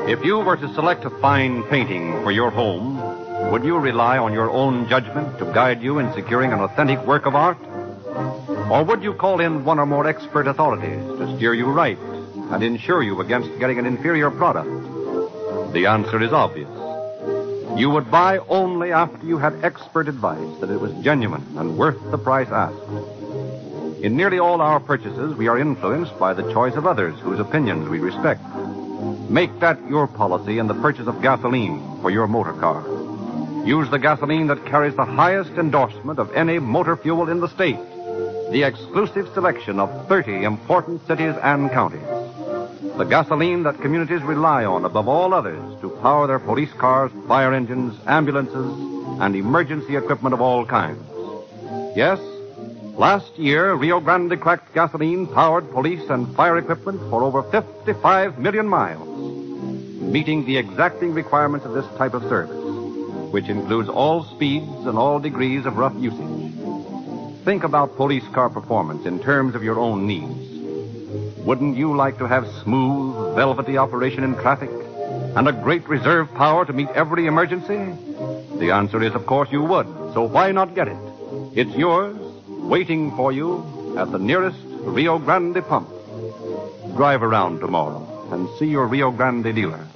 If you were to select a fine painting for your home, would you rely on your own judgment to guide you in securing an authentic work of art? Or would you call in one or more expert authorities to steer you right and insure you against getting an inferior product? The answer is obvious. You would buy only after you had expert advice that it was genuine and worth the price asked. In nearly all our purchases, we are influenced by the choice of others whose opinions we respect. Make that your policy in the purchase of gasoline for your motor car. Use the gasoline that carries the highest endorsement of any motor fuel in the state. The exclusive selection of 30 important cities and counties. The gasoline that communities rely on above all others to power their police cars, fire engines, ambulances, and emergency equipment of all kinds. Yes, last year, Rio Grande cracked gasoline powered police and fire equipment for over 55 million miles, meeting the exacting requirements of this type of service, which includes all speeds and all degrees of rough usage. Think about police car performance in terms of your own needs. Wouldn't you like to have smooth, velvety operation in traffic and a great reserve power to meet every emergency? The answer is, of course, you would. So why not get it? It's yours, waiting for you at the nearest Rio Grande pump. Drive around tomorrow and see your Rio Grande dealer.